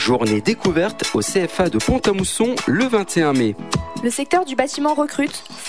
Journée découverte au CFA de Pont-à-Mousson le 21 mai. Le secteur du bâtiment recrute.